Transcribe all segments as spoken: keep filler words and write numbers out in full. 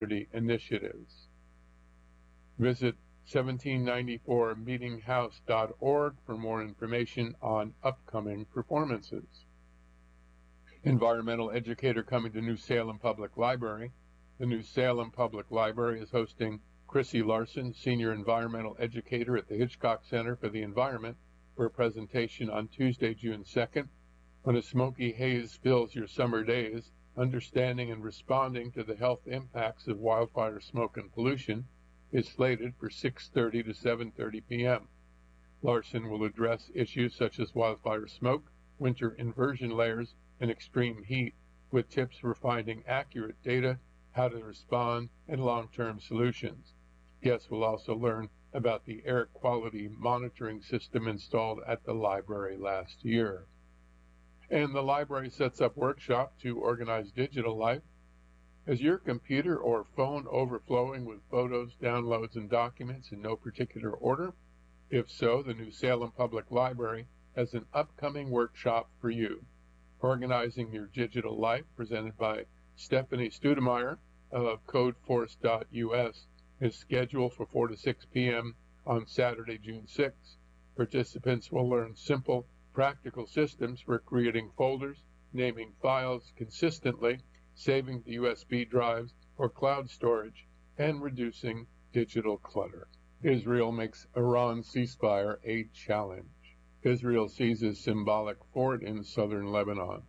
initiatives. Visit seventeen ninety-four meeting house dot org for more information on upcoming performances. Environmental educator coming to New Salem Public Library. The New Salem Public Library is hosting Chrissy Larson, Senior Environmental Educator at the Hitchcock Center for the Environment, for a presentation on Tuesday, June second. When a smoky haze fills your summer days, understanding and responding to the health impacts of wildfire smoke and pollution is slated for six thirty to seven thirty p m Larson will address issues such as wildfire smoke, winter inversion layers, and extreme heat, with tips for finding accurate data, how to respond, and long-term solutions. Guests will also learn about the air quality monitoring system installed at the library last year. And the library sets up workshop to organize digital life. Is your computer or phone overflowing with photos, downloads, and documents in no particular order? If so, the New Salem Public Library has an upcoming workshop for you. Organizing Your Digital Life, presented by Stephanie Studemeyer of codeforce dot U S, is scheduled for four to six p m on Saturday, June sixth. Participants will learn simple, practical systems for creating folders, naming files consistently, saving to U S B drives or cloud storage, and reducing digital clutter. Israel makes Iran ceasefire a challenge. Israel seizes symbolic fort in southern Lebanon.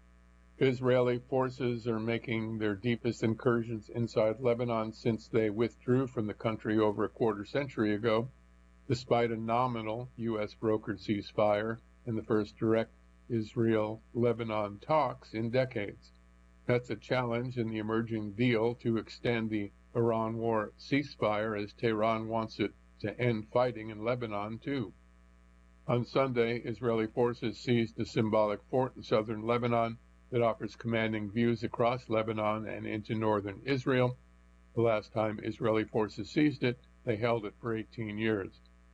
Israeli forces are making their deepest incursions inside Lebanon since they withdrew from the country over a quarter century ago, despite a nominal U S brokered ceasefire and the first direct Israel-Lebanon talks in decades. That's a challenge in the emerging deal to extend the Iran war ceasefire, as Tehran wants it to end fighting in Lebanon too. On Sunday, Israeli forces seized a symbolic fort in southern Lebanon that offers commanding views across Lebanon and into northern Israel. The last time Israeli forces seized it, they held it for eighteen years.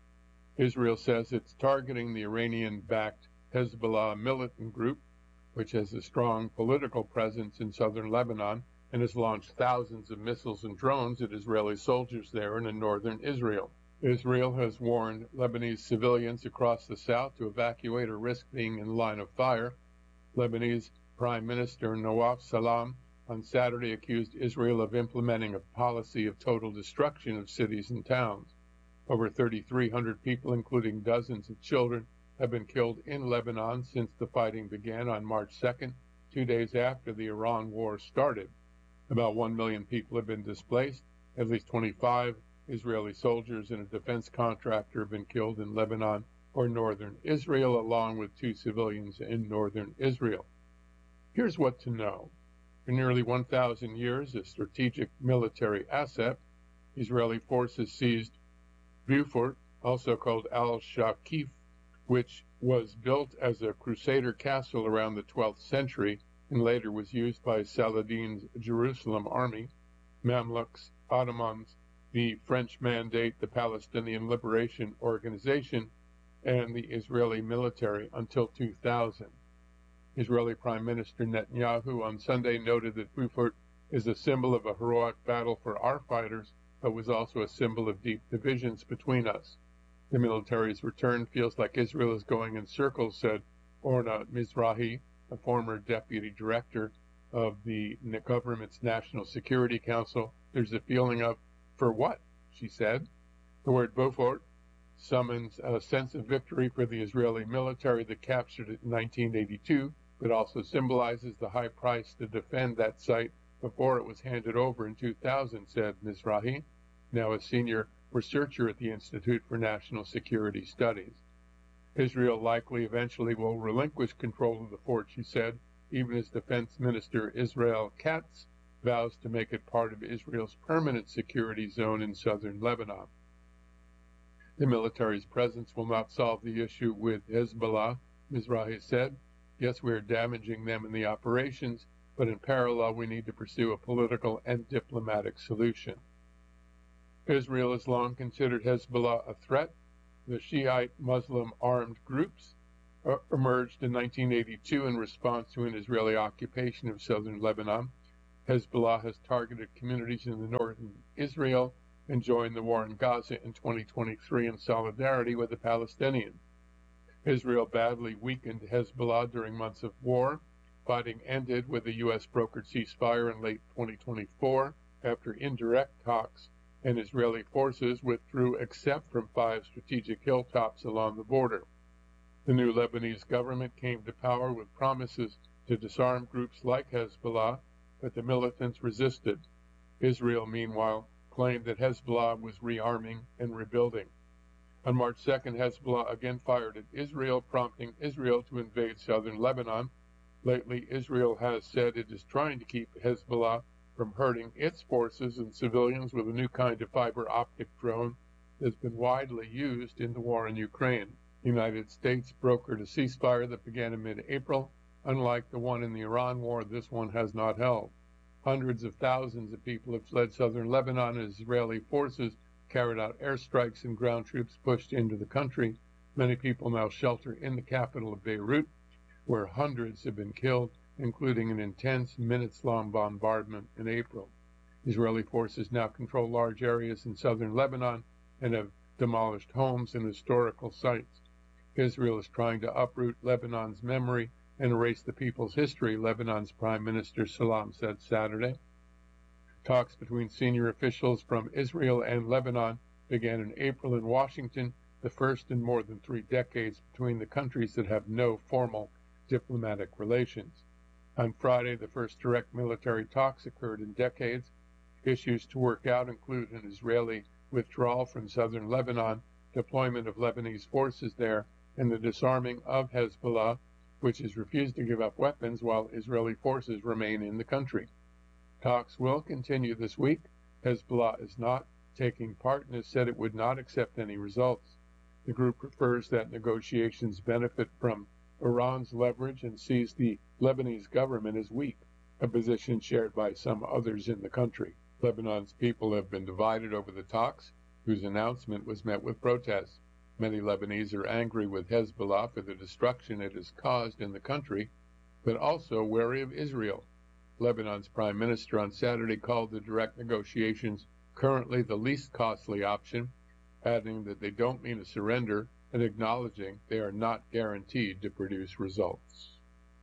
Israel says it's targeting the Iranian-backed Hezbollah militant group, which has a strong political presence in southern Lebanon and has launched thousands of missiles and drones at Israeli soldiers there and in northern Israel. Israel has warned Lebanese civilians across the south to evacuate or risk being in line of fire. Lebanese Prime Minister Nawaf Salam on Saturday accused Israel of implementing a policy of total destruction of cities and towns. Over thirty-three hundred people, including dozens of children, have been killed in Lebanon since the fighting began on March second, two days after the Iran war started. About one million people have been displaced. At least twenty-five Israeli soldiers and a defense contractor have been killed in Lebanon or northern Israel, along with two civilians in northern Israel. Here's what to know. For nearly one thousand years, a strategic military asset, Israeli forces seized Beaufort, also called Al-Shaqif, which was built as a crusader castle around the twelfth century and later was used by Saladin's Jerusalem army, Mamluks, Ottomans, the French Mandate, the Palestinian Liberation Organization, and the Israeli military until two thousand. Israeli Prime Minister Netanyahu on Sunday noted that Beaufort is a symbol of a heroic battle for our fighters, but was also a symbol of deep divisions between us. The military's return feels like Israel is going in circles, said Orna Mizrahi, a former deputy director of the government's National Security Council. There's a feeling of, for what? She said. The word Beaufort summons a sense of victory for the Israeli military that captured it in nineteen eighty-two, but also symbolizes the high price to defend that site before it was handed over in two thousand, said Mizrahi, now a senior researcher at the Institute for National Security Studies. Israel likely eventually will relinquish control of the fort, she said, even as Defense Minister Israel Katz vows to make it part of Israel's permanent security zone in southern Lebanon. The military's presence will not solve the issue with Hezbollah, Mizrahi said. Yes, we are damaging them in the operations, but in parallel we need to pursue a political and diplomatic solution. Israel has long considered Hezbollah a threat. The Shiite Muslim armed groups uh, emerged in nineteen eighty-two in response to an Israeli occupation of southern Lebanon. Hezbollah has targeted communities in the northern Israel and joined the war in Gaza in twenty twenty-three in solidarity with the Palestinians. Israel badly weakened Hezbollah during months of war. Fighting ended with a U S brokered ceasefire in late twenty twenty-four after indirect talks, and Israeli forces withdrew except from five strategic hilltops along the border. The new Lebanese government came to power with promises to disarm groups like Hezbollah, but the militants resisted. Israel, meanwhile, claimed that Hezbollah was rearming and rebuilding. On March second, Hezbollah again fired at Israel, prompting Israel to invade southern Lebanon. Lately, Israel has said it is trying to keep Hezbollah from hurting its forces and civilians with a new kind of fiber optic drone that has been widely used in the war in Ukraine. The United States brokered a ceasefire that began in mid-April. Unlike the one in the Iran war, this one has not held. Hundreds of thousands of people have fled southern Lebanon as Israeli forces carried out airstrikes and ground troops pushed into the country. Many people now shelter in the capital of Beirut, where hundreds have been killed, including an intense, minutes-long bombardment in April. Israeli forces now control large areas in southern Lebanon and have demolished homes and historical sites. Israel is trying to uproot Lebanon's memory and erase the people's history, Lebanon's Prime Minister Salam said Saturday. Talks between senior officials from Israel and Lebanon began in April in Washington, the first in more than three decades between the countries that have no formal diplomatic relations. On Friday, the first direct military talks occurred in decades. Issues to work out include an Israeli withdrawal from southern Lebanon, deployment of Lebanese forces there, and the disarming of Hezbollah, which has refused to give up weapons while Israeli forces remain in the country. Talks will continue this week. Hezbollah is not taking part and has said it would not accept any results. The group prefers that negotiations benefit from Iran's leverage and sees the Lebanese government as weak, a position shared by some others in the country. Lebanon's people have been divided over the talks, whose announcement was met with protests. Many Lebanese are angry with Hezbollah for the destruction it has caused in the country, but also wary of Israel. Lebanon's prime minister on Saturday called the direct negotiations currently the least costly option, adding that they don't mean a surrender and acknowledging they are not guaranteed to produce results.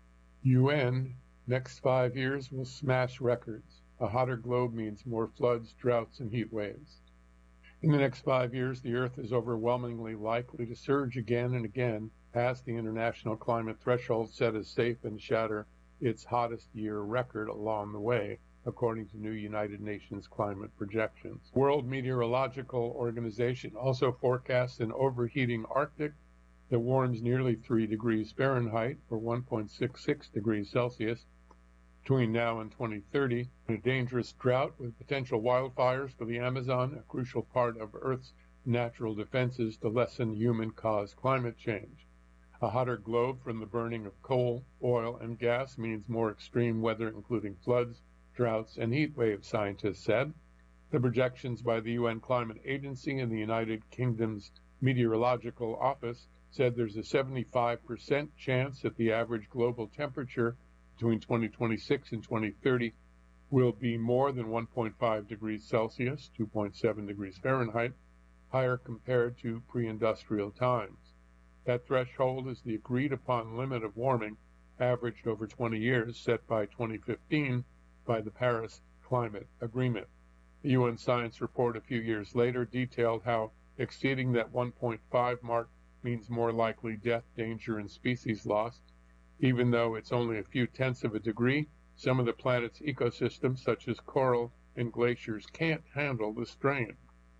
U N, next five years will smash records. A hotter globe means more floods, droughts, and heat waves. In the next five years, the Earth is overwhelmingly likely to surge again and again past the international climate threshold set as safe and shatter its hottest year record along the way, according to new United Nations climate projections. World Meteorological Organization also forecasts an overheating Arctic that warms nearly three degrees Fahrenheit, or one point six six degrees Celsius, between now and twenty thirty, and a dangerous drought with potential wildfires for the Amazon, a crucial part of Earth's natural defenses to lessen human-caused climate change. A hotter globe from the burning of coal, oil, and gas means more extreme weather, including floods, droughts, and heat waves, scientists said. The projections by the U N Climate Agency and the United Kingdom's Meteorological Office said there's a seventy-five percent chance that the average global temperature between twenty twenty-six and twenty thirty will be more than one point five degrees Celsius, two point seven degrees Fahrenheit, higher compared to pre-industrial times. That threshold is the agreed-upon limit of warming averaged over twenty years set by twenty fifteen by the Paris Climate Agreement. The U N Science Report a few years later detailed how exceeding that one point five mark means more likely death, danger, and species loss. Even though it's only a few tenths of a degree, some of the planet's ecosystems, such as coral and glaciers, can't handle the strain.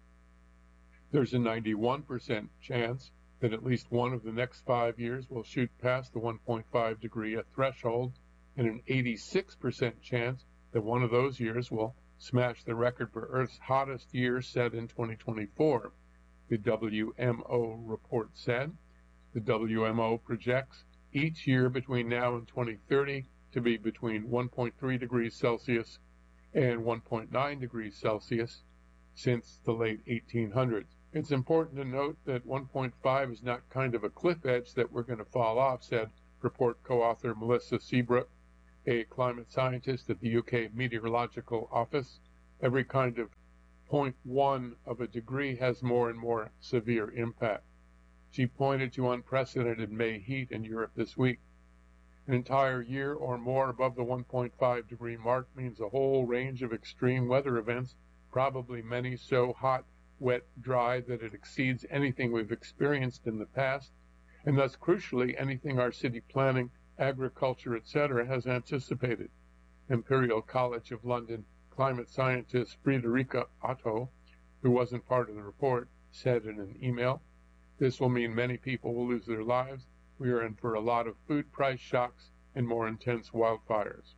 There's a ninety-one percent chance that at least one of the next five years will shoot past the one point five degree threshold, and an eighty-six percent chance that one of those years will smash the record for Earth's hottest year set in twenty twenty-four, the W M O report said. The W M O projects each year between now and twenty thirty to be between one point three degrees Celsius and one point nine degrees Celsius since the late eighteen hundreds. It's important to note that one point five is not kind of a cliff edge that we're going to fall off, said report co-author Melissa Seabrook. a climate scientist at the U K Meteorological Office. Every kind of zero point one of a degree has more and more severe impact. She pointed to unprecedented May heat in Europe this week. An entire year or more above the one point five degree mark means a whole range of extreme weather events, probably many so hot, wet, dry that it exceeds anything we've experienced in the past, and thus crucially anything our city planning, agriculture, et cetera has anticipated. Imperial College of London climate scientist Friederike Otto, who wasn't part of the report, said in an email, "This will mean many people will lose their lives. We are in for a lot of food price shocks and more intense wildfires."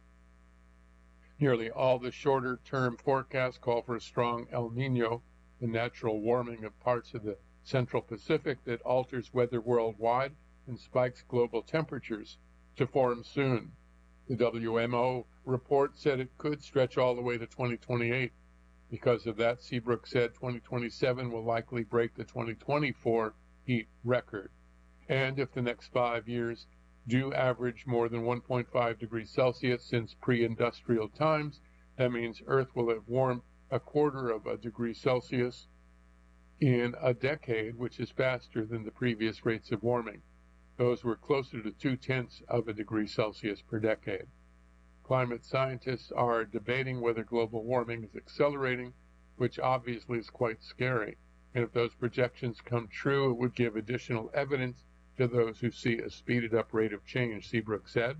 Nearly all the shorter-term forecasts call for a strong El Niño, the natural warming of parts of the Central Pacific that alters weather worldwide and spikes global temperatures, to form soon. The W M O report said it could stretch all the way to twenty twenty-eight. Because of that, Seabrook said twenty twenty-seven will likely break the twenty twenty-four heat record. And if the next five years do average more than one point five degrees Celsius since pre-industrial times, that means Earth will have warmed a quarter of a degree Celsius in a decade, which is faster than the previous rates of warming. Those were closer to two-tenths of a degree Celsius per decade. Climate scientists are debating whether global warming is accelerating, which obviously is quite scary. And if those projections come true, it would give additional evidence to those who see a speeded up rate of change, Seabrook said.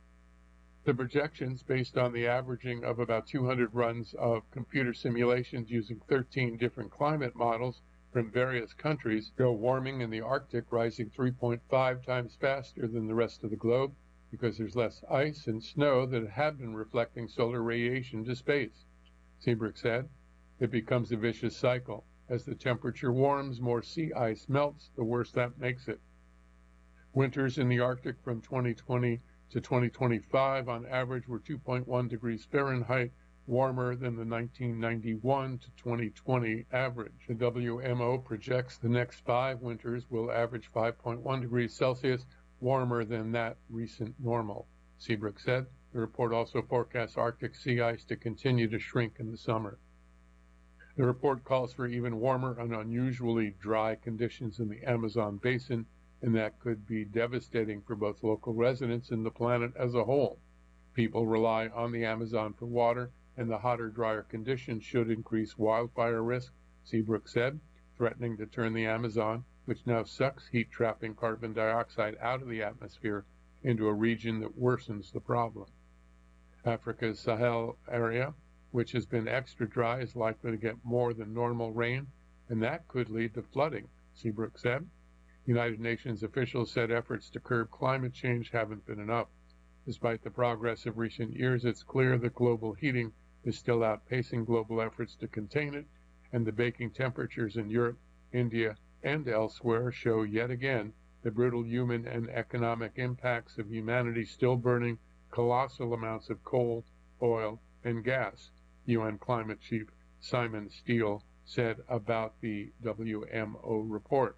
The projections, based on the averaging of about two hundred runs of computer simulations using thirteen different climate models from various countries, show warming in the Arctic rising three point five times faster than the rest of the globe because there's less ice and snow that had been reflecting solar radiation to space. Seabrook said, "It becomes a vicious cycle. As the temperature warms, more sea ice melts, the worse that makes it." Winters in the Arctic from twenty twenty to twenty twenty-five on average were two point one degrees Fahrenheit warmer than the nineteen ninety-one to twenty twenty average. The W M O projects the next five winters will average five point one degrees Celsius warmer than that recent normal, Seabrook said. The report also forecasts Arctic sea ice to continue to shrink in the summer. The report calls for even warmer and unusually dry conditions in the Amazon basin, and that could be devastating for both local residents and the planet as a whole. People rely on the Amazon for water, and the hotter, drier conditions should increase wildfire risk, Seabrook said, threatening to turn the Amazon, which now sucks heat-trapping carbon dioxide out of the atmosphere, into a region that worsens the problem. Africa's Sahel area, which has been extra dry, is likely to get more than normal rain, and that could lead to flooding, Seabrook said. United Nations officials said efforts to curb climate change haven't been enough. Despite the progress of recent years, it's clear that global heating is still outpacing global efforts to contain it, and the baking temperatures in Europe, India, and elsewhere show yet again the brutal human and economic impacts of humanity still burning colossal amounts of coal, oil, and gas, U N Climate Chief Simon Steele said about the W M O report.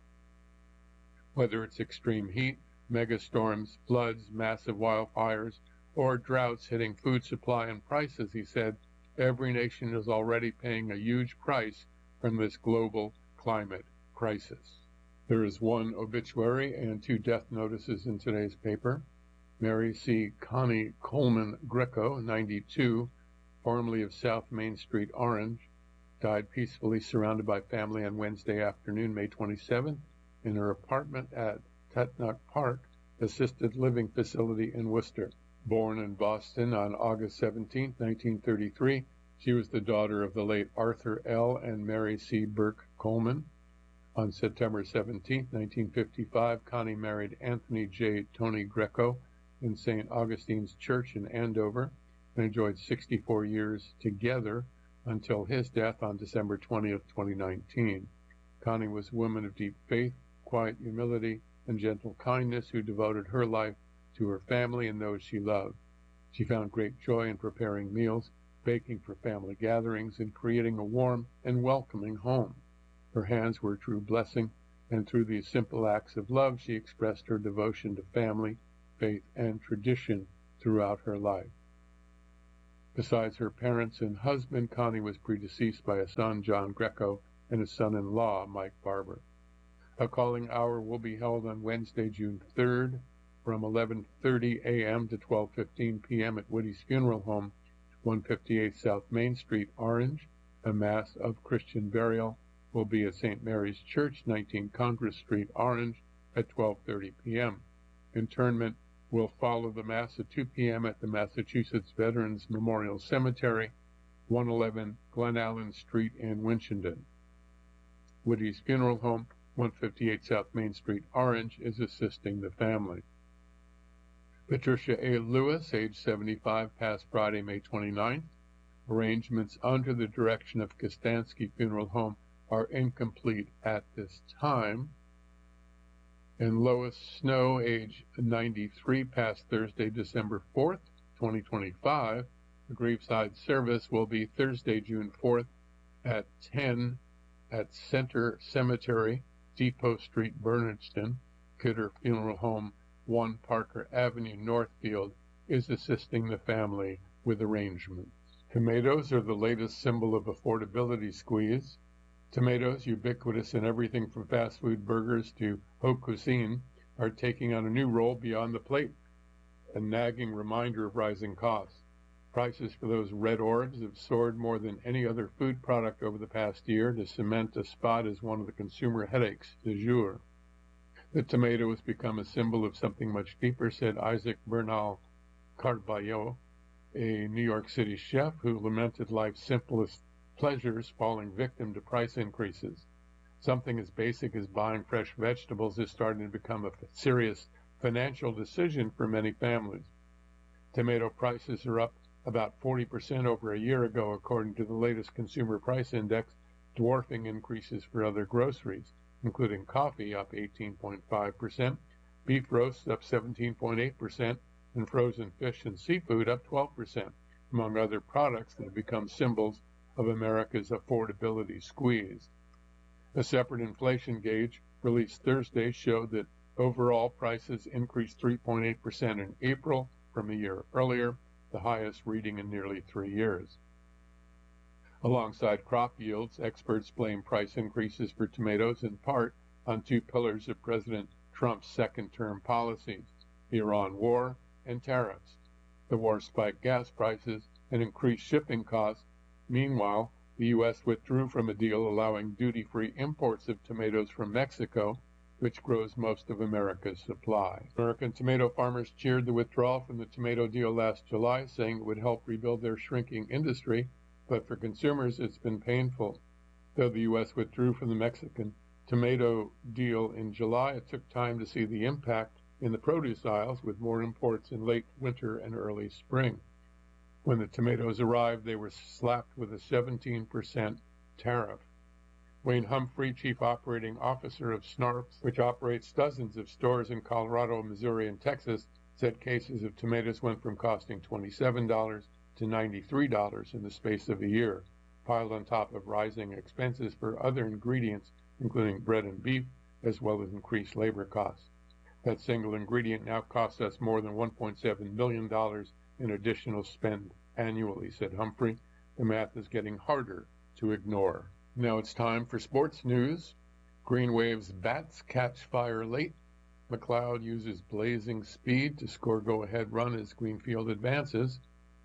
Whether it's extreme heat, megastorms, floods, massive wildfires, or droughts hitting food supply and prices, he said, every nation is already paying a huge price from this global climate crisis. There is one obituary and two death notices in today's paper. Mary C. Connie Coleman Greco, ninety-two, formerly of South Main Street, Orange, died peacefully surrounded by family on Wednesday afternoon, May twenty-seventh, in her apartment at Tetnock Park Assisted Living Facility in Worcester. Born in Boston on August seventeenth, nineteen thirty-three, she was the daughter of the late Arthur L. and Mary C. Burke Coleman. On September seventeenth, nineteen fifty-five, Connie married Anthony J. Tony Greco in Saint Augustine's Church in Andover and enjoyed sixty-four years together until his death on December twentieth, twenty nineteen. Connie was a woman of deep faith, quiet humility, and gentle kindness who devoted her life to her family and those she loved. She found great joy in preparing meals, baking for family gatherings, and creating a warm and welcoming home. Her hands were a true blessing, and through these simple acts of love, she expressed her devotion to family, faith, and tradition throughout her life. Besides her parents and husband, Connie was predeceased by a son, John Greco, and a son-in-law, Mike Barber. A calling hour will be held on Wednesday, June third, from eleven thirty a m to twelve fifteen p m at Woody's Funeral Home, one fifty-eight South Main Street, Orange. A Mass of Christian burial will be at Saint Mary's Church, nineteen Congress Street, Orange, at twelve thirty p m Interment will follow the Mass at two p m at the Massachusetts Veterans Memorial Cemetery, one eleven Glen Allen Street in Winchendon. Woody's Funeral Home, one fifty-eight South Main Street, Orange, is assisting the family. Patricia A. Lewis, age seventy-five, passed Friday, May twenty-ninth. Arrangements under the direction of Kostansky Funeral Home are incomplete at this time. And Lois Snow, age ninety-three, passed Thursday, December fourth, twenty twenty-five. The graveside service will be Thursday, June fourth at ten at Center Cemetery, Depot Street, Bernardston. Kidder Funeral Home, one Parker Avenue, Northfield, is assisting the family with arrangements. Tomatoes are the latest symbol of affordability squeeze. Tomatoes, ubiquitous in everything from fast food burgers to haute cuisine, are taking on a new role beyond the plate, a nagging reminder of rising costs. Prices for those red orbs have soared more than any other food product over the past year to cement a spot as one of the consumer headaches du jour. The tomato has become a symbol of something much deeper, said Isaac Bernal Carballo, a New York City chef who lamented life's simplest pleasures falling victim to price increases. Something as basic as buying fresh vegetables is starting to become a serious financial decision for many families. Tomato prices are up about forty percent over a year ago, according to the latest Consumer Price Index, dwarfing increases for other groceries, including coffee up eighteen point five percent, beef roasts up seventeen point eight percent, and frozen fish and seafood up twelve percent, among other products that have become symbols of America's affordability squeeze. A separate inflation gauge released Thursday showed that overall prices increased three point eight percent in April from a year earlier, the highest reading in nearly three years. Alongside crop yields, experts blame price increases for tomatoes in part on two pillars of President Trump's second-term policies, the Iran war and tariffs. The war spiked gas prices and increased shipping costs. Meanwhile, the U S withdrew from a deal allowing duty-free imports of tomatoes from Mexico, which grows most of America's supply. American tomato farmers cheered the withdrawal from the tomato deal last July, saying it would help rebuild their shrinking industry, but for consumers it's been painful. Though the U S withdrew from the Mexican tomato deal in July, it took time to see the impact in the produce aisles, with more imports in late winter and early spring. When the tomatoes arrived, they were slapped with a seventeen percent tariff. Wayne Humphrey, Chief Operating Officer of Snarps, which operates dozens of stores in Colorado, Missouri, and Texas, said cases of tomatoes went from costing twenty-seven dollars to ninety-three dollars in the space of a year, piled on top of rising expenses for other ingredients, including bread and beef, as well as increased labor costs. That single ingredient now costs us more than one point seven million dollars in additional spend annually, said Humphrey. The math is getting harder to ignore. Now it's time for sports news. Green Wave's bats catch fire late. McLeod uses blazing speed to score go-ahead run as Greenfield advances.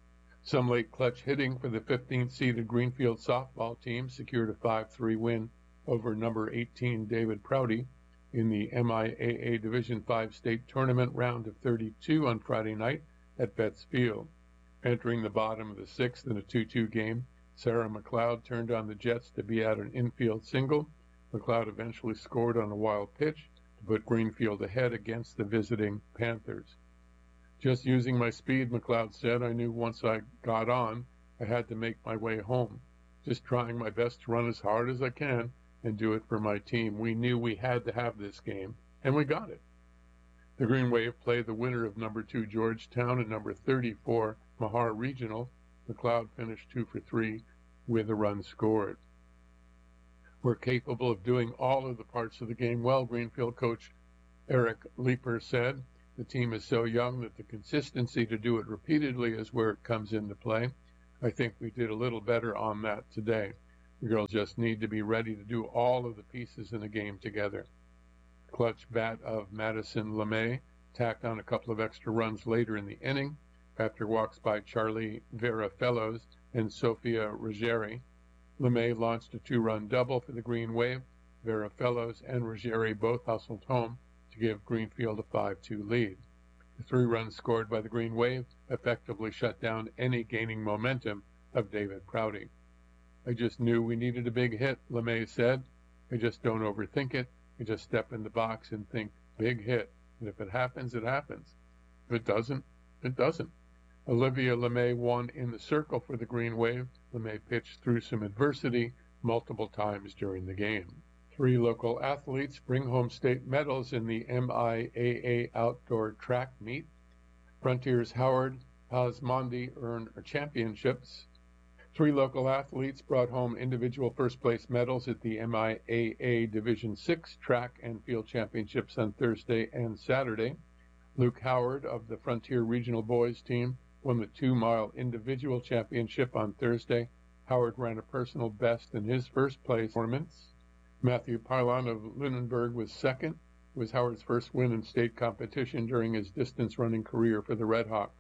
Some late clutch hitting for the fifteenth-seeded Greenfield softball team secured a five three win over number eighteen David Prouty in the M I A A Division five state tournament round of thirty-two on Friday night at Betts Field. Entering the bottom of the sixth in a two two game, Sarah McLeod turned on the Jets to be at an infield single. McLeod eventually scored on a wild pitch to put Greenfield ahead against the visiting Panthers. Just using my speed, McLeod said, I knew once I got on, I had to make my way home. Just trying my best to run as hard as I can and do it for my team. We knew we had to have this game, and we got it. The Green Wave played the winner of number two Georgetown and number thirty-four Mahar Regional. McLeod finished two for three with a run scored. We're capable of doing all of the parts of the game well, Greenfield coach Eric Leeper said. The team is so young that the consistency to do it repeatedly is where it comes into play. I think we did a little better on that today. The girls just need to be ready to do all of the pieces in a game together. Clutch bat of Madison LeMay tacked on a couple of extra runs later in the inning after walks by Charlie Vera Fellows and Sophia Ruggieri. LeMay launched a two-run double for the Green Wave. Vera Fellows and Ruggieri both hustled home to give Greenfield a five two lead. The three runs scored by the Green Wave effectively shut down any gaining momentum of David Prouty. I just knew we needed a big hit, LeMay said. I just don't overthink it. I just step in the box and think, big hit. And if it happens, it happens. If it doesn't, it doesn't. Olivia LeMay won in the circle for the Green Wave. LeMay pitched through some adversity multiple times during the game. Three local athletes bring home state medals in the M I A A outdoor track meet. Frontier's Howard Pazmondi earned championships. Three local athletes brought home individual first-place medals at the M I A A Division six track and field championships on Thursday and Saturday. Luke Howard of the Frontier Regional Boys team won the two-mile individual championship on Thursday. Howard ran a personal best in his first-place performance. Matthew Pylon of Lunenburg was second. It was Howard's first win in state competition during his distance-running career for the Red Hawks.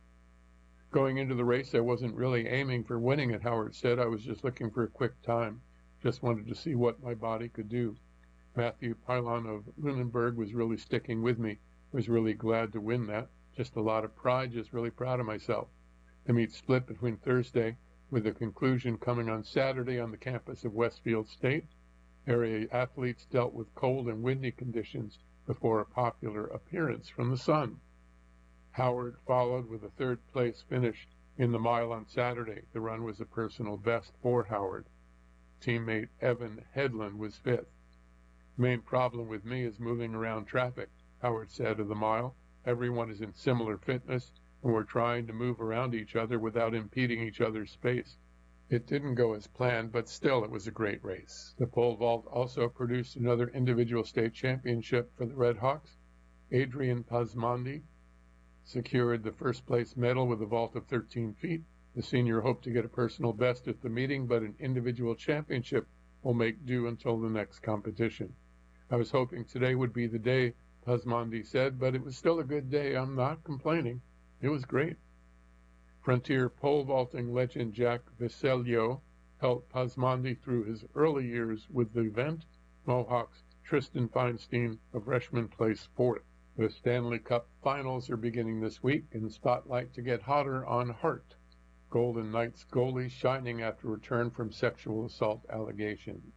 Going into the race, I wasn't really aiming for winning it, Howard said. I was just looking for a quick time. Just wanted to see what my body could do. Matthew Pylon of Lunenburg was really sticking with me. I was really glad to win that. Just a lot of pride, just really proud of myself. The meet split between Thursday, with the conclusion coming on Saturday on the campus of Westfield State. Area athletes dealt with cold and windy conditions before a popular appearance from the sun. Howard followed with a third-place finish in the mile on Saturday. The run was a personal best for Howard. Teammate Evan Headland was fifth. The main problem with me is moving around traffic, Howard said of the mile. Everyone is in similar fitness, and we're trying to move around each other without impeding each other's space. It didn't go as planned, but still it was a great race. The pole vault also produced another individual state championship for the Red Hawks. Adrian Pazmondi secured the first-place medal with a vault of thirteen feet. The senior hoped to get a personal best at the meeting, but an individual championship will make do until the next competition. I was hoping today would be the day, Pazmondi said, but it was still a good day. I'm not complaining. It was great. Frontier pole vaulting legend Jack Viselio helped Pazmondi through his early years with the event. Mohawks' Tristan Feinstein of Freshman placed fourth. The Stanley Cup Finals are beginning this week, and the spotlight to get hotter on Hart. Golden Knights goalie shining after return from sexual assault allegations.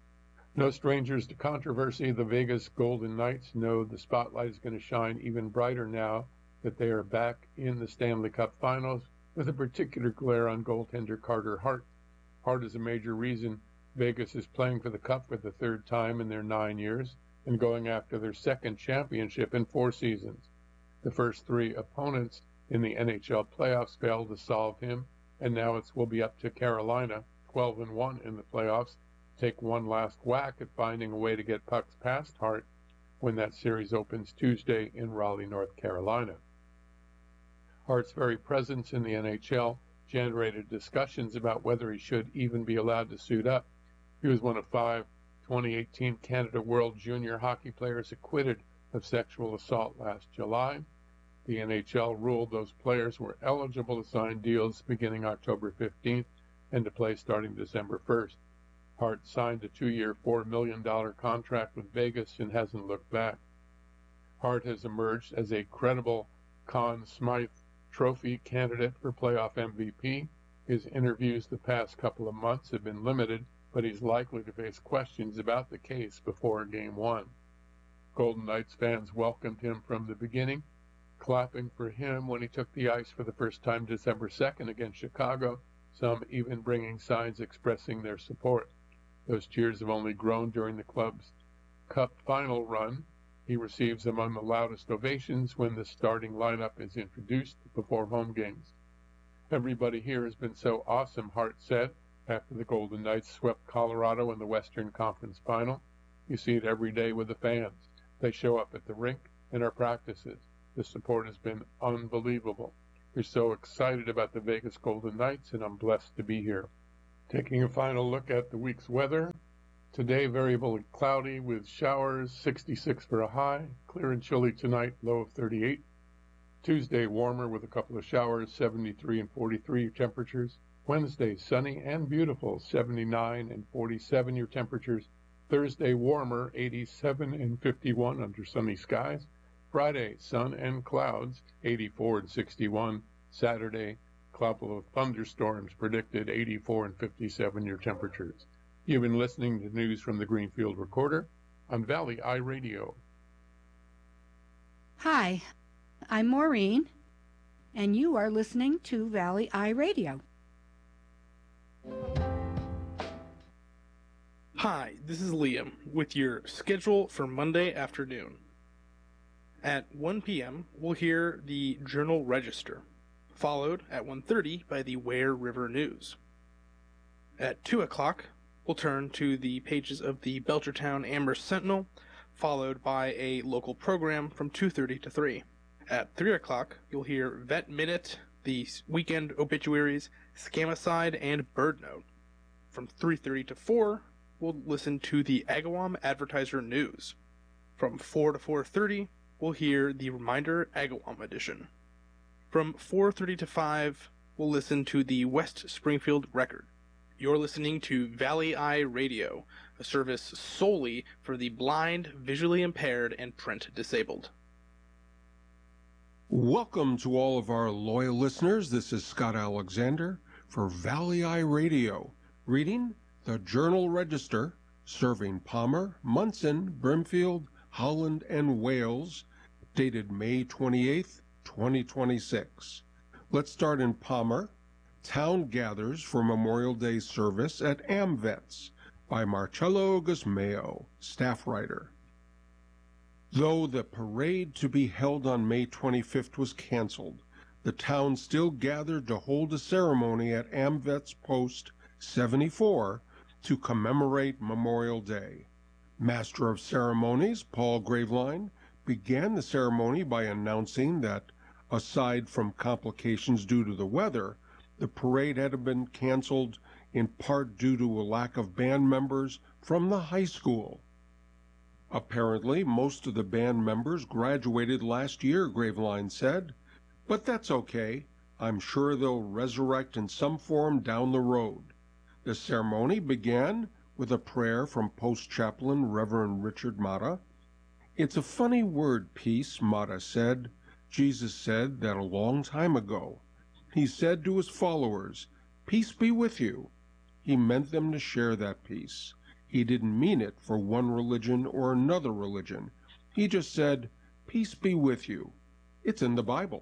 No strangers to controversy, the Vegas Golden Knights know the spotlight is going to shine even brighter now that they are back in the Stanley Cup Finals, with a particular glare on goaltender Carter Hart. Hart is a major reason Vegas is playing for the Cup for the third time in their nine years and going after their second championship in four seasons. The first three opponents in the N H L playoffs failed to solve him, and now it will be up to Carolina, twelve and one in the playoffs, take one last whack at finding a way to get pucks past Hart when that series opens Tuesday in Raleigh, North Carolina. Hart's very presence in the N H L generated discussions about whether he should even be allowed to suit up. He was one of five twenty eighteen Canada World Junior hockey players acquitted of sexual assault last July. The N H L ruled those players were eligible to sign deals beginning October fifteenth and to play starting December first. Hart signed a two-year, four million dollars contract with Vegas and hasn't looked back. Hart has emerged as a credible Conn Smythe Trophy candidate for playoff M V P. His interviews the past couple of months have been limited, but he's likely to face questions about the case before Game one. Golden Knights fans welcomed him from the beginning, clapping for him when he took the ice for the first time December second against Chicago, some even bringing signs expressing their support. Those cheers have only grown during the club's Cup final run. He receives among the loudest ovations when the starting lineup is introduced before home games. Everybody here has been so awesome, Hart said, after the Golden Knights swept Colorado in the Western Conference Final. You see it every day with the fans. They show up at the rink and our practices. The support has been unbelievable. We're so excited about the Vegas Golden Knights, and I'm blessed to be here. Taking a final look at the week's weather. Today, variably cloudy with showers, sixty-six for a high. Clear and chilly tonight, low of thirty-eight. Tuesday, warmer with a couple of showers, seventy-three and forty-three temperatures. Wednesday, sunny and beautiful, seventy-nine and forty-seven your temperatures. Thursday, warmer, eighty-seven and fifty-one under sunny skies. Friday, sun and clouds, eighty-four and sixty-one. Saturday, couple of thunderstorms predicted, eighty-four and fifty-seven your temperatures. You've been listening to news from the Greenfield Recorder on Valley Eye Radio. Hi, I'm Maureen, and you are listening to Valley Eye Radio. Hi, this is Liam with your schedule for Monday afternoon. At one p.m., we'll hear the Journal Register, followed at one thirty by the Ware River News. At two o'clock, we'll turn to the pages of the Belchertown Amherst Sentinel, followed by a local program from two thirty to three. At three o'clock, you'll hear Vet Minute, the weekend obituaries, Scamicide, and Bird Note. From three thirty to four, we'll listen to the Agawam Advertiser News. From four to four thirty, we'll hear the Reminder Agawam edition. From four thirty to five, we'll listen to the West Springfield Record. You're listening to Valley Eye Radio, a service solely for the blind, visually impaired, and print disabled. Welcome to all of our loyal listeners. This is Scott Alexander for Valley Eye Radio, reading the Journal Register, serving Palmer, Munson, Brimfield, Holland, and Wales, dated May twenty-eighth, twenty twenty-six. Let's start in Palmer. Town gathers for Memorial Day service at AmVets by Marcello Gusmeo, staff writer. Though the parade to be held on May twenty-fifth was canceled, the town still gathered to hold a ceremony at AmVets Post seventy-four to commemorate Memorial Day. Master of Ceremonies Paul Graveline began the ceremony by announcing that, aside from complications due to the weather, the parade had been canceled in part due to a lack of band members from the high school. Apparently, most of the band members graduated last year, Graveline said, but that's okay. I'm sure they'll resurrect in some form down the road. The ceremony began with a prayer from Post Chaplain Reverend Richard Mata. It's a funny word, peace, Mata said. Jesus said that a long time ago. He said to his followers, peace be with you. He meant them to share that peace. He didn't mean it for one religion or another religion. He just said, peace be with you. It's in the Bible.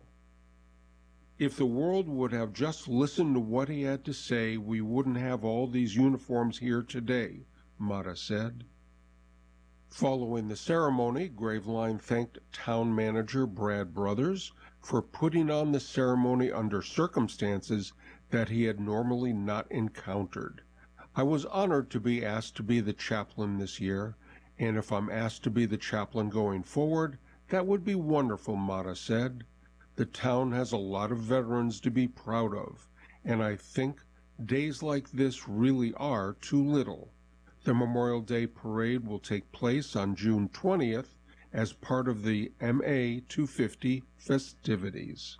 If the world would have just listened to what he had to say, we wouldn't have all these uniforms here today, Mata said. Following the ceremony, Graveline thanked town manager Brad Brothers for putting on the ceremony under circumstances that he had normally not encountered. I was honored to be asked to be the chaplain this year, and if I'm asked to be the chaplain going forward, that would be wonderful, Mata said. The town has a lot of veterans to be proud of, and I think days like this really are too little. The Memorial Day Parade will take place on June twentieth as part of the M A two fifty festivities.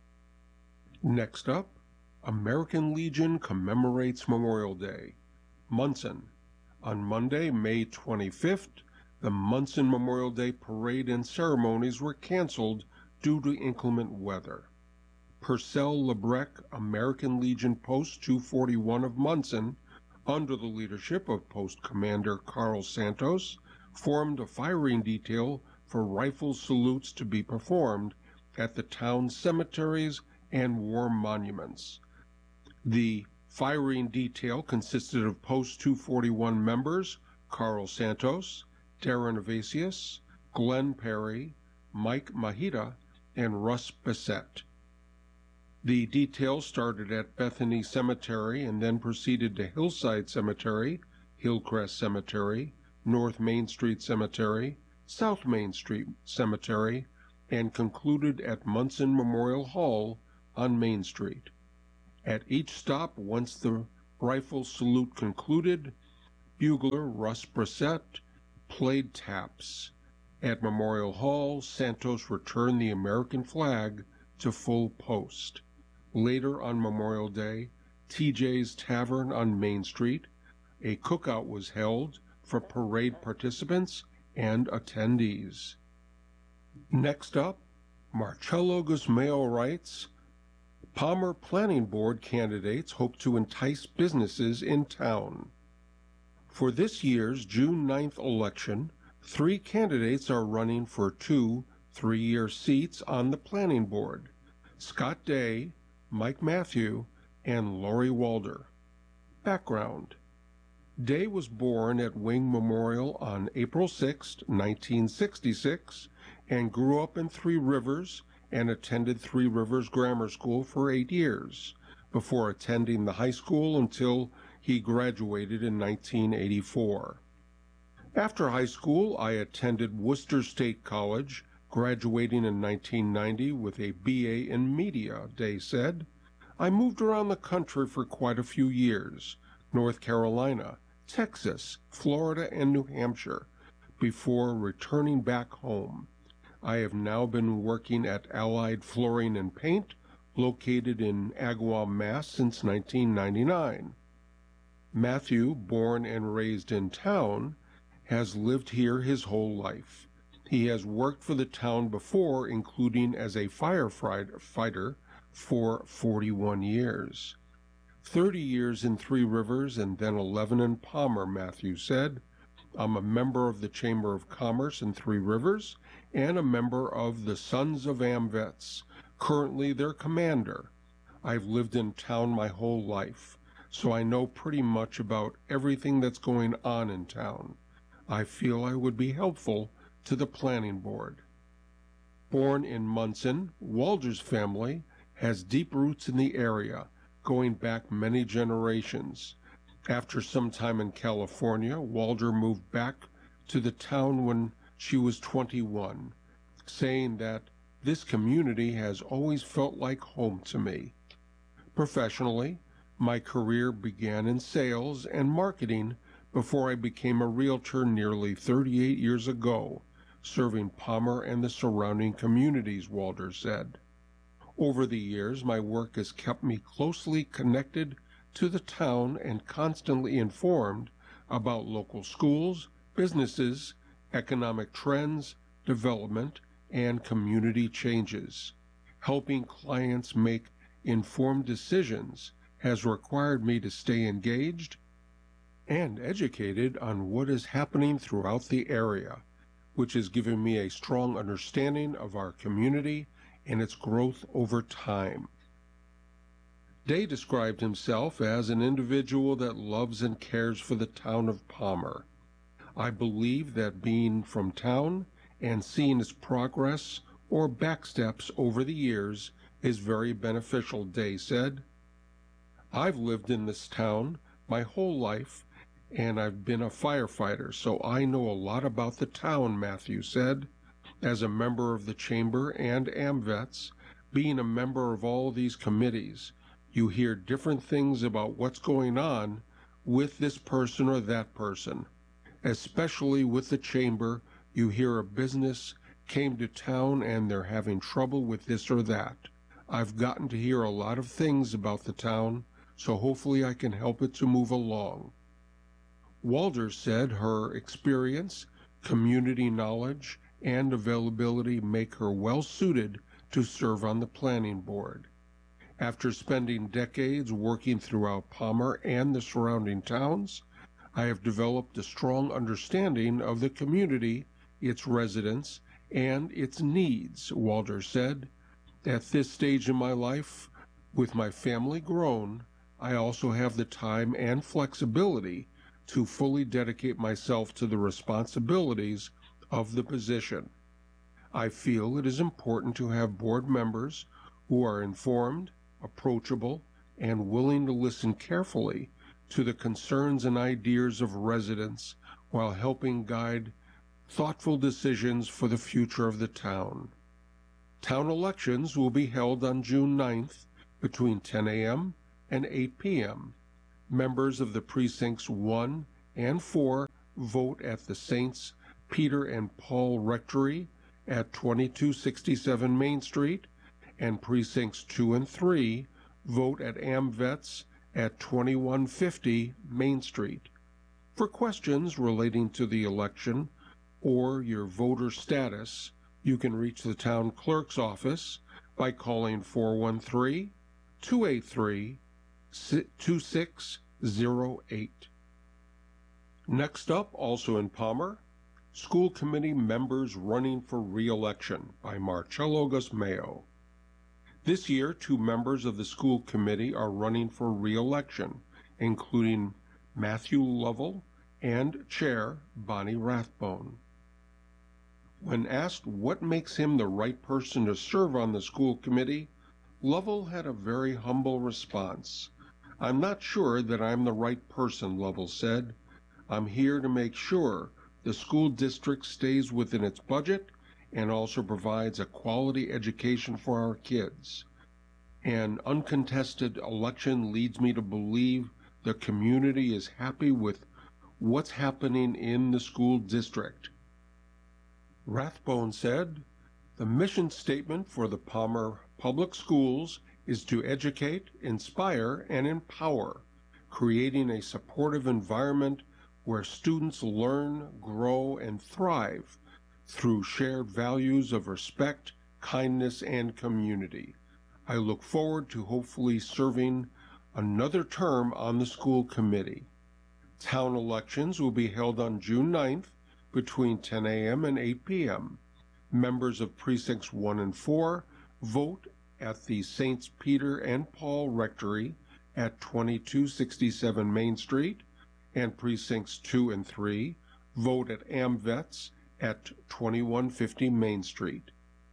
Next up, American Legion commemorates Memorial Day. Munson. On Monday, May twenty-fifth, the Munson Memorial Day Parade and ceremonies were canceled due to inclement weather. Purcell Lebrec American Legion Post two forty-one of Munson, under the leadership of Post Commander Carl Santos, formed a firing detail for rifle salutes to be performed at the town's cemeteries and war monuments. The firing detail consisted of Post two forty-one members Carl Santos, Darren Evasius, Glenn Perry, Mike Mahita, and Russ Bissett. The detail started at Bethany Cemetery and then proceeded to Hillside Cemetery, Hillcrest Cemetery, North Main Street Cemetery, South Main Street Cemetery, and concluded at Munson Memorial Hall on Main Street. At each stop, once the rifle salute concluded, bugler Russ Brissett played taps. At Memorial Hall, Santos returned the American flag to full post. Later on Memorial Day, T J's Tavern on Main Street, a cookout was held for parade participants and attendees. Next up, Marcello Gusmeo writes, Palmer Planning Board candidates hope to entice businesses in town. For this year's June ninth election, three candidates are running for two three-year seats on the planning board: Scott Day, Mike Matthew, and Lori Walder. Background: Day was born at Wing Memorial on April sixth, nineteen sixty-six, and grew up in Three Rivers and attended Three Rivers Grammar School for eight years, before attending the high school until he graduated in nineteen eighty-four. After high school, I attended Worcester State College, graduating in nineteen ninety with a B A in Media, Day said. I moved around the country for quite a few years, North Carolina, Texas, Florida, and New Hampshire, before returning back home. I have now been working at Allied Flooring and Paint, located in Agawam, Mass. Since nineteen ninety-nine. Matthew, born and raised in town, has lived here his whole life. He has worked for the town before, including as a firefighter for forty-one years. Thirty years in Three Rivers and then eleven in Palmer, Matthew said. I'm a member of the Chamber of Commerce in Three Rivers and a member of the Sons of AmVets, currently their commander. I've lived in town my whole life, so I know pretty much about everything that's going on in town. I feel I would be helpful to the planning board. Born in Munson, Walder's family has deep roots in the area, going back many generations. After some time in California, Walder moved back to the town when she was twenty-one, saying that this community has always felt like home to me. Professionally, my career began in sales and marketing before I became a realtor nearly thirty-eight years ago, serving Palmer and the surrounding communities, Walder said. Over the years, my work has kept me closely connected to the town and constantly informed about local schools, businesses, economic trends, development, and community changes. Helping clients make informed decisions has required me to stay engaged and educated on what is happening throughout the area, which has given me a strong understanding of our community and its growth over time. Day described himself as an individual that loves and cares for the town of Palmer. I believe that being from town and seeing its progress or backsteps over the years is very beneficial, Day said. I've lived in this town my whole life, and I've been a firefighter, so I know a lot about the town, Matthew said. As a member of the Chamber and AmVets, being a member of all these committees, you hear different things about what's going on with this person or that person. Especially with the Chamber, you hear a business came to town and they're having trouble with this or that. I've gotten to hear a lot of things about the town, so hopefully I can help it to move along. Walder said her experience, community knowledge, and availability make her well suited to serve on the planning board. After spending decades working throughout Palmer and the surrounding towns, I have developed a strong understanding of the community, its residents, and its needs, Walder said. At this stage in my life, with my family grown, I also have the time and flexibility to fully dedicate myself to the responsibilities of the position. I feel it is important to have board members who are informed, approachable, and willing to listen carefully to the concerns and ideas of residents while helping guide thoughtful decisions for the future of the town. Town elections will be held on June ninth, between ten a.m. and eight p.m. Members of the Precincts one and four vote at the Saints Peter and Paul Rectory at twenty-two sixty-seven Main Street, and Precincts two and three vote at AmVets at twenty-one fifty Main Street. For questions relating to the election or your voter status, you can reach the town clerk's office by calling four one three, two eight three, two six zero eight. Next up, also in Palmer, School Committee Members Running for Re-Election by Marcello Gusmeo. This year, two members of the school committee are running for re-election, including Matthew Lovell and Chair Bonnie Rathbone. When asked what makes him the right person to serve on the school committee, Lovell had a very humble response. "I'm not sure that I'm the right person," Lovell said. "I'm here to make sure the school district stays within its budget and also provides a quality education for our kids. An uncontested election leads me to believe the community is happy with what's happening in the school district." Rathbone said, "The mission statement for the Palmer Public Schools is to educate, inspire, and empower, creating a supportive environment where students learn, grow, and thrive through shared values of respect, kindness, and community. I look forward to hopefully serving another term on the school committee. Town elections will be held on June ninth between ten a.m. and eight p.m. Members of Precincts one and four vote at the Saints Peter and Paul Rectory at twenty-two sixty-seven Main Street, and Precincts two and three vote at AmVets at twenty-one fifty Main Street.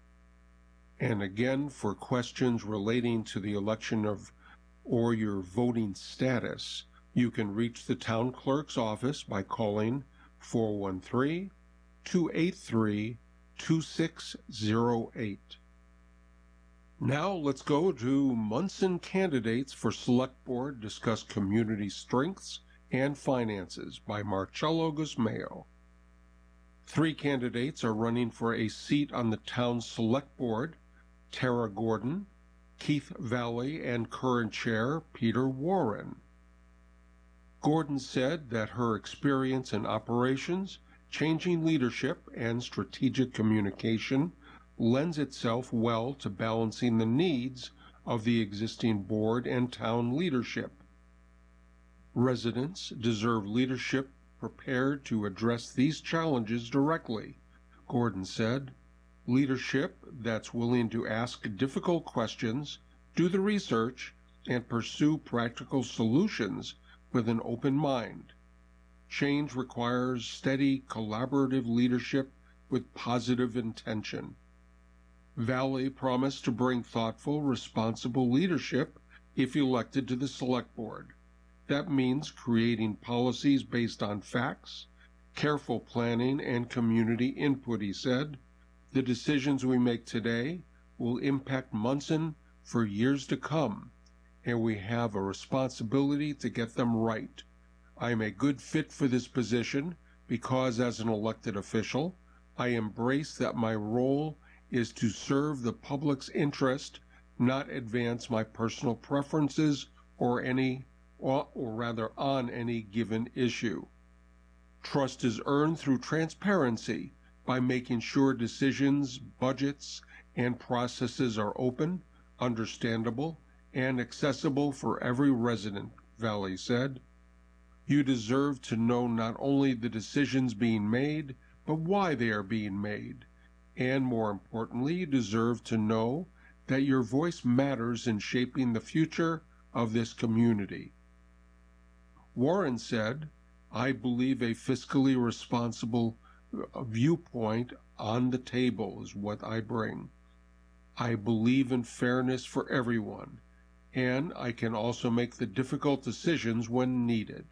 And again, for questions relating to the election of or your voting status, you can reach the town clerk's office by calling four one three, two eight three, two six zero eight. Now let's go to Munson candidates for Select Board discuss community strengths and finances by Marcello Gusmeo. Three candidates are running for a seat on the town's Select Board: Tara Gordon, Keith Valley, and current chair Peter Warren. Gordon said that her experience in operations, changing leadership, and strategic communication lends itself well to balancing the needs of the existing board and town leadership. Residents deserve leadership prepared to address these challenges directly, Gordon said. Leadership that's willing to ask difficult questions, do the research, and pursue practical solutions with an open mind. Change requires steady, collaborative leadership with positive intention. Valley promised to bring thoughtful, responsible leadership if elected to the Select Board. That means creating policies based on facts, careful planning, and community input, he said. The decisions we make today will impact Munson for years to come, and we have a responsibility to get them right. I am a good fit for this position because, as an elected official, I embrace that my role is to serve the public's interest, not advance my personal preferences or any, or, or rather on any given issue. Trust is earned through transparency by making sure decisions, budgets, and processes are open, understandable, and accessible for every resident, Valley said. You deserve to know not only the decisions being made, but why they are being made. And more importantly, you deserve to know that your voice matters in shaping the future of this community. Warren said, I believe a fiscally responsible viewpoint on the table is what I bring. I believe in fairness for everyone, and I can also make the difficult decisions when needed.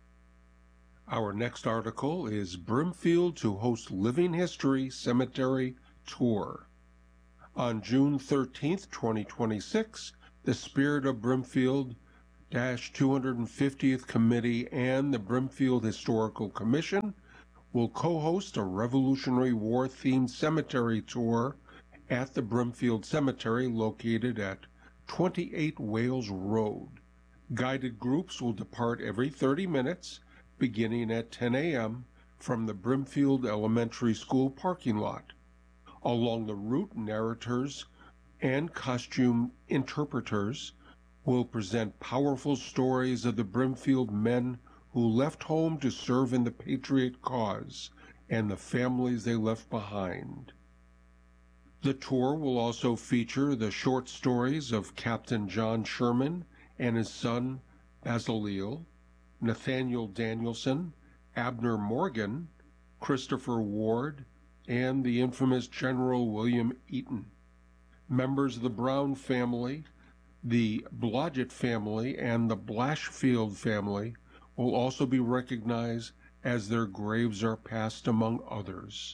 Our next article is Brimfield to host Living History Cemetery Tour. On June thirteenth, twenty twenty-six, The Spirit of Brimfield two hundred fiftieth Committee and the Brimfield Historical Commission will co-host a Revolutionary War-themed cemetery tour at the Brimfield Cemetery located at twenty-eight Wales Road. Guided groups will depart every thirty minutes, beginning at ten a.m. from the Brimfield Elementary School parking lot. Along the route, narrators and costume interpreters will present powerful stories of the Brimfield men who left home to serve in the Patriot cause and the families they left behind. The tour will also feature the short stories of Captain John Sherman and his son Basiliel, Nathaniel Danielson, Abner Morgan, Christopher Ward, and the infamous General William Eaton. Members of the Brown family, the Blodgett family, and the Blashfield family will also be recognized as their graves are passed among others.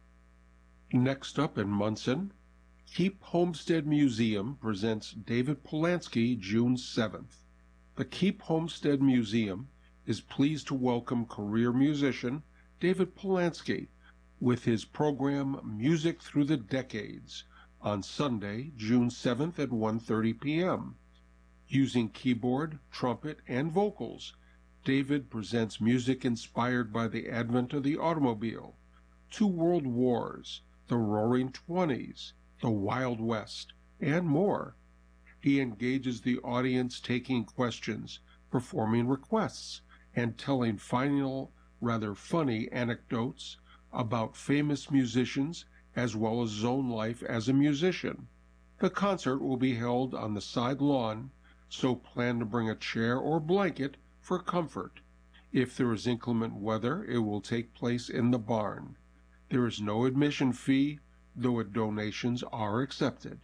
Next up in Munson, Keep Homestead Museum presents David Polansky June seventh. The Keep Homestead Museum is pleased to welcome career musician David Polansky with his program Music Through the Decades on Sunday, June seventh at one thirty p.m. Using keyboard, trumpet, and vocals, David presents music inspired by the advent of the automobile, two world wars, the Roaring Twenties, the Wild West, and more. He engages the audience taking questions, performing requests, and telling final, rather funny anecdotes about famous musicians as well as his own life as a musician. The concert will be held on the side lawn, so plan to bring a chair or blanket for comfort. If there is inclement weather, it will take place in the barn. There is no admission fee, though donations are accepted.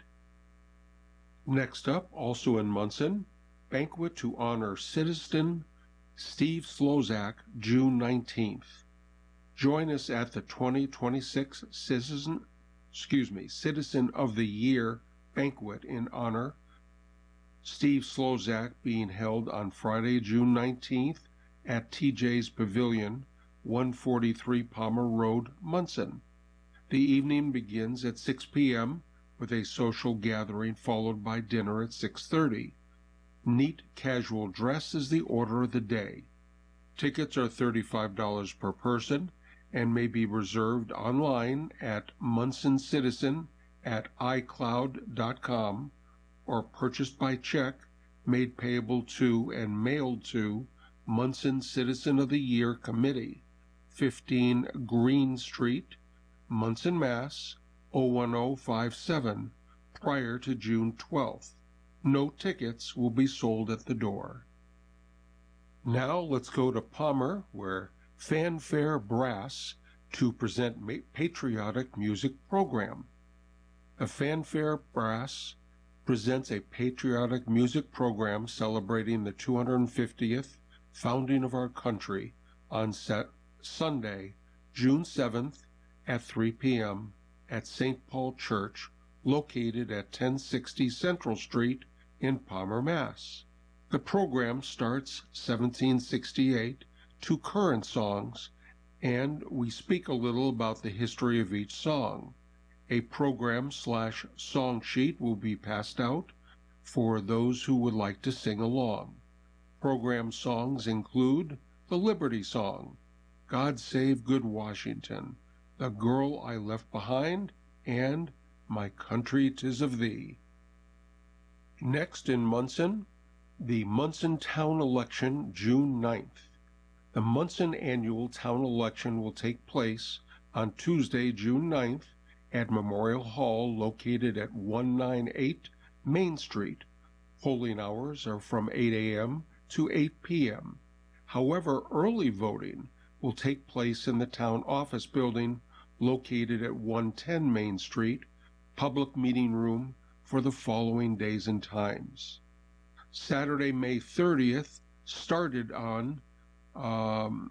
Next up, also in Munson, banquet to honor citizen Steve Slozak, June nineteenth. Join us at the twenty twenty-six Citizen, excuse me, Citizen of the Year banquet in honor Steve Slozak, being held on Friday, June nineteenth at T J's Pavilion, one forty-three Palmer Road, Munson. The evening begins at six p.m. with a social gathering followed by dinner at six thirty. Neat casual dress is the order of the day. Tickets are thirty-five dollars per person and may be reserved online at Munson Citizen at i cloud dot com or purchased by check, made payable to and mailed to Munson Citizen of the Year Committee, fifteen Green Street, Munson, Mass. oh one oh five seven, prior to June twelfth. No tickets will be sold at the door. Now let's go to Palmer, where Fanfare Brass to present a patriotic music program. The Fanfare Brass presents a patriotic music program celebrating the two hundred fiftieth founding of our country on set Sunday, June seventh at three p.m. at Saint Paul Church, located at ten sixty Central Street in Palmer, Mass. The program starts seventeen sixty-eight to current songs, and we speak a little about the history of each song. A program slash song sheet will be passed out for those who would like to sing along. Program songs include the Liberty Song, God Save Good Washington, The Girl I Left Behind, and My Country 'Tis of Thee. Next in Munson, the Munson Town Election, June ninth. The Munson Annual Town Election will take place on Tuesday, June ninth, at Memorial Hall, located at one ninety-eight Main Street. Polling hours are from eight a.m. to eight p.m. However, early voting will take place in the town office building located at one ten Main Street, public meeting room, for the following days and times. Saturday, May thirtieth, started on um,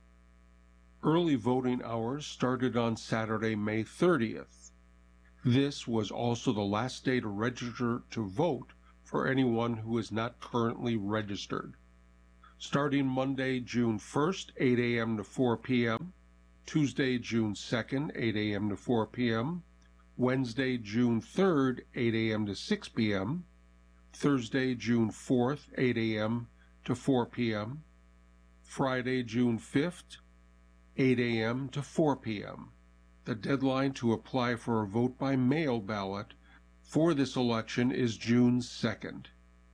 early voting hours started on Saturday, May thirtieth. This was also the last day to register to vote for anyone who is not currently registered. Starting Monday, June first, eight a.m. to four p.m., Tuesday, June second, eight a.m. to four p.m., Wednesday, June third, eight a.m. to six p.m., Thursday, June fourth, eight a.m. to four p.m., Friday, June fifth, eight a.m. to four p.m. The deadline to apply for a vote by mail ballot for this election is June second.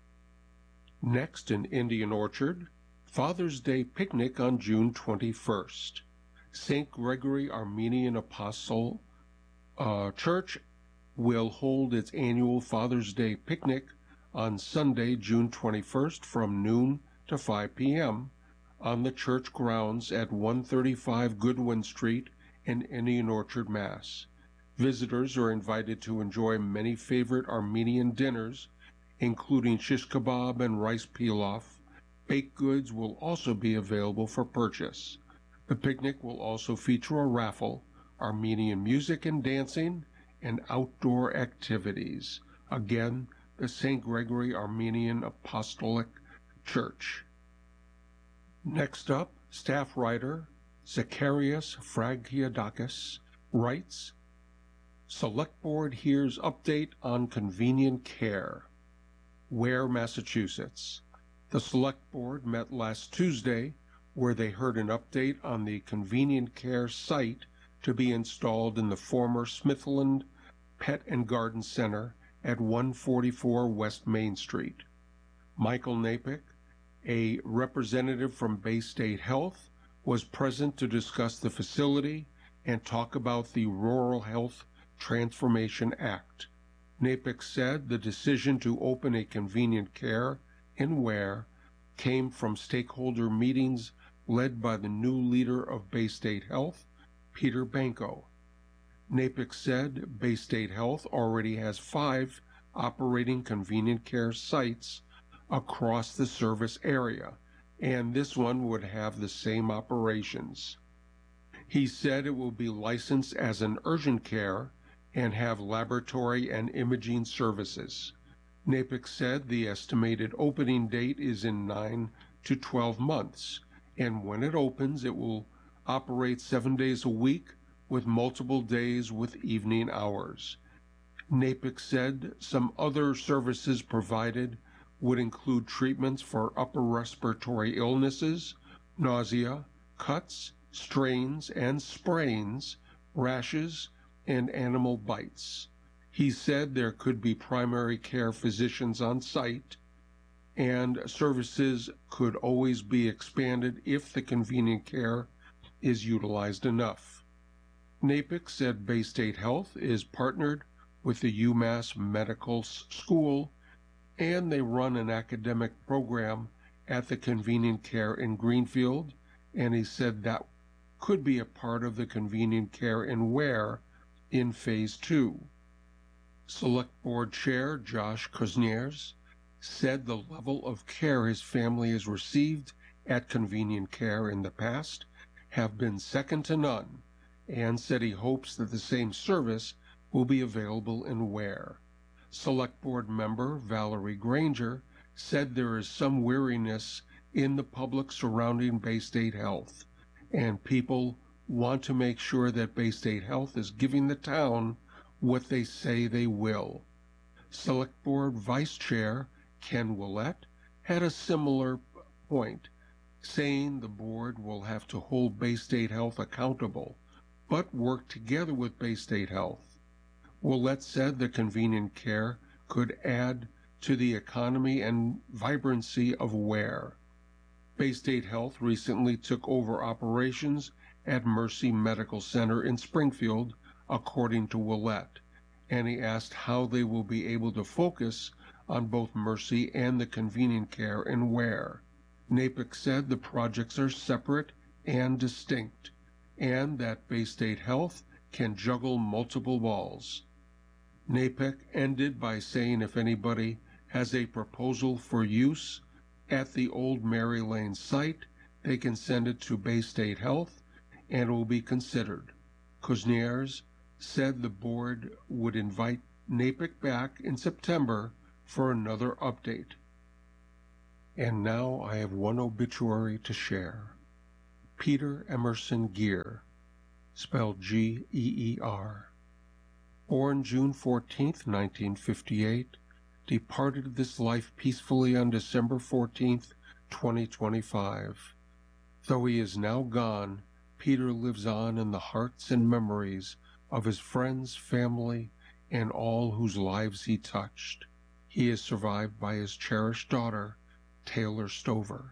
Next, in Indian Orchard, Father's Day picnic on June twenty-first. Saint Gregory Armenian Apostle uh, Church will hold its annual Father's Day picnic on Sunday, June twenty-first from noon to five p.m. on the church grounds at one thirty-five Goodwin Street in Indian Orchard, Mass. Visitors are invited to enjoy many favorite Armenian dinners, including shish kebab and rice pilaf. Baked goods will also be available for purchase. The picnic will also feature a raffle, Armenian music and dancing, and outdoor activities. Again, the Saint Gregory Armenian Apostolic Church. Next up, staff writer Zacharias Fragiadakis writes, Select Board hears update on convenient care. Ware, Massachusetts. The Select Board met last Tuesday, where they heard an update on the convenient care site to be installed in the former Smithland Pet and Garden Center at one forty-four West Main Street. Michael Napick, a representative from Bay State Health, was present to discuss the facility and talk about the Rural Health Transformation Act. Napick said the decision to open a convenient care in Ware came from stakeholder meetings led by the new leader of Bay State Health, Peter Banco. Napick said Bay State Health already has five operating convenient care sites across the service area, and this one would have the same operations. He said it will be licensed as an urgent care and have laboratory and imaging services. Napick said the estimated opening date is in nine to twelve months, and when it opens, it will operate seven days a week with multiple days with evening hours. Napick said some other services provided would include treatments for upper respiratory illnesses, nausea, cuts, strains and sprains, rashes, and animal bites. He said there could be primary care physicians on site, and services could always be expanded if the convenient care is utilized enough. Napick said Bay State Health is partnered with the UMass Medical School, and they run an academic program at the convenient care in Greenfield, and he said that could be a part of the convenient care in Ware in Phase two. Select Board Chair Josh Kuzniers said the level of care his family has received at convenient care in the past have been second to none, and said he hopes that the same service will be available in Ware. Select Board member Valerie Granger said there is some weariness in the public surrounding Bay State Health, and people want to make sure that Bay State Health is giving the town what they say they will. Select Board Vice Chair Ken Willett had a similar point, saying the board will have to hold Bay State Health accountable, but work together with Bay State Health. Willett said the convenient care could add to the economy and vibrancy of Ware. Bay State Health recently took over operations at Mercy Medical Center in Springfield, according to Willett, and he asked how they will be able to focus on both Mercy and the convenient care in Ware. Napick said the projects are separate and distinct, and that Bay State Health can juggle multiple balls. Napick ended by saying if anybody has a proposal for use at the old Mary Lane site, they can send it to Bay State Health and it will be considered. Kuzniers said the board would invite Napick back in September for another update. And now I have one obituary to share. Peter Emerson Geer, spelled G E E R, born June fourteenth, nineteen fifty-eight, departed this life peacefully on December fourteenth, twenty twenty-five. Though he is now gone, Peter lives on in the hearts and memories of his friends, family, and all whose lives he touched. He is survived by his cherished daughter, Taylor Stover.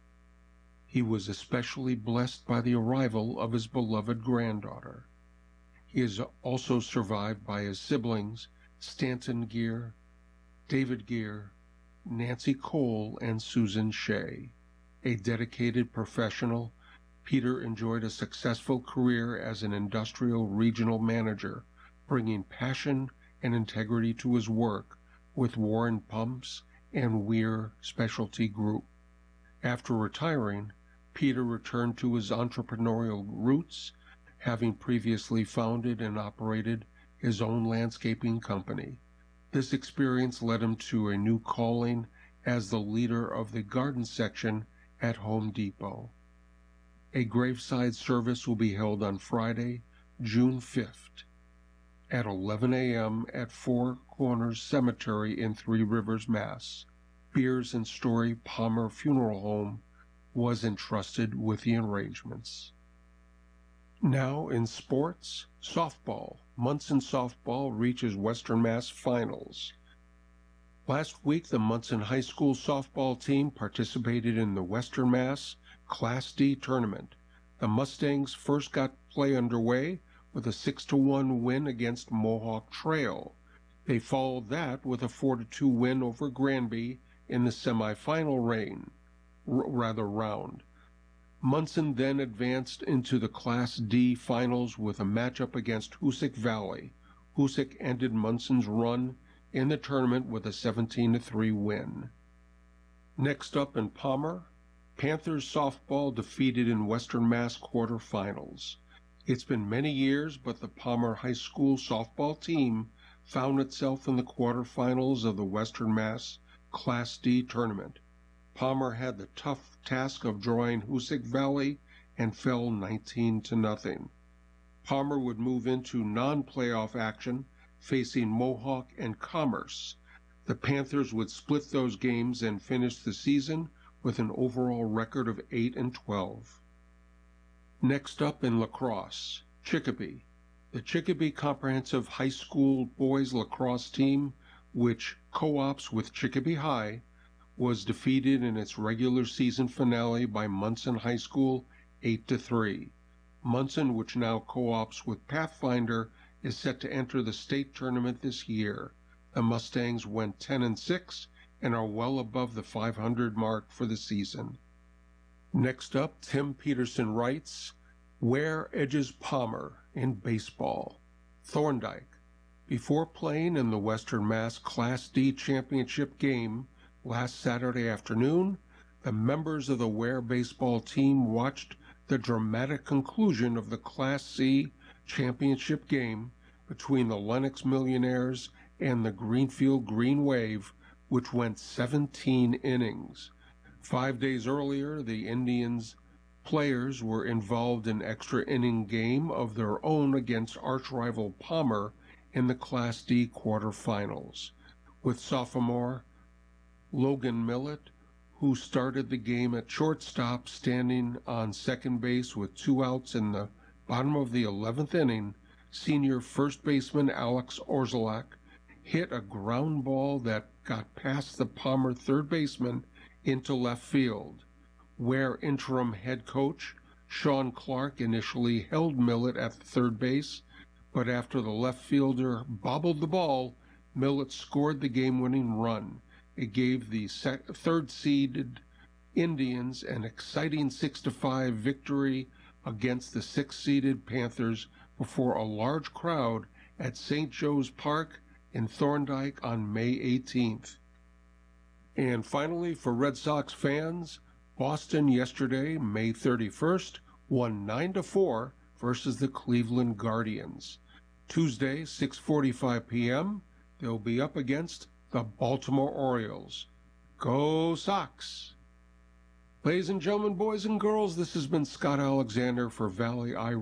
He was especially blessed by the arrival of his beloved granddaughter. He is also survived by his siblings, Stanton Geer, David Geer, Nancy Cole, and Susan Shea. A dedicated professional, Peter enjoyed a successful career as an industrial regional manager, bringing passion and integrity to his work with Warren Pumps and Weir Specialty Group. After retiring, Peter returned to his entrepreneurial roots, having previously founded and operated his own landscaping company. This experience led him to a new calling as the leader of the garden section at Home Depot. A graveside service will be held on Friday, June fifth, at eleven a m at Four Corners Cemetery in Three Rivers, Mass. Beers and Story Palmer Funeral Home was entrusted with the arrangements. Now in sports, softball. Munson softball reaches Western Mass finals. Last week, the Munson High School softball team participated in the Western Mass Class D tournament. The Mustangs first got play underway with a six to one win against Mohawk Trail. They followed that with a four to two win over Granby in the semifinal reign, r- rather round. Munson then advanced into the Class D finals with a matchup against Hoosick Valley. Hoosick ended Munson's run in the tournament with a seventeen to three win. Next up in Palmer, Panthers softball defeated in Western Mass quarterfinals. It's been many years, but the Palmer High School softball team found itself in the quarterfinals of the Western Mass Class D tournament. Palmer had the tough task of drawing Hoosick Valley and fell nineteen to nothing. Palmer would move into non-playoff action, facing Mohawk and Commerce. The Panthers would split those games and finish the season with an overall record of eight and twelve. Next up in lacrosse, Chicopee. The Chicopee Comprehensive High School boys lacrosse team, which co-ops with Chicopee High, was defeated in its regular season finale by Munson High School eight to three. Munson, which now co-ops with Pathfinder, is set to enter the state tournament this year. The Mustangs went ten and six and are well above the five hundred mark for the season. Next up, Tim Peterson writes, Where edges Palmer in baseball? Thorndike. Before playing in the Western Mass Class D championship game last Saturday afternoon, the members of the Ware baseball team watched the dramatic conclusion of the Class C championship game between the Lennox Millionaires and the Greenfield Green Wave, which went seventeen innings. Five days earlier, the Indians players were involved in extra inning game of their own against arch-rival Palmer in the Class D quarterfinals, with sophomore Logan Millett, who started the game at shortstop, standing on second base with two outs in the bottom of the eleventh inning. Senior first baseman Alex Orzalak hit a ground ball that got past the Palmer third baseman into left field, where interim head coach Sean Clark initially held Millett at third base, but after the left fielder bobbled the ball, Millett scored the game-winning run. It gave the sec- third-seeded Indians an exciting six to five victory against the sixth-seeded Panthers before a large crowd at Saint Joe's Park in Thorndike on May eighteenth. And finally, for Red Sox fans, Boston yesterday, May thirty-first, won nine to four versus the Cleveland Guardians. Tuesday, six forty-five p m, they'll be up against the Baltimore Orioles. Go Sox! Ladies and gentlemen, boys and girls, this has been Scott Alexander for Valley Eye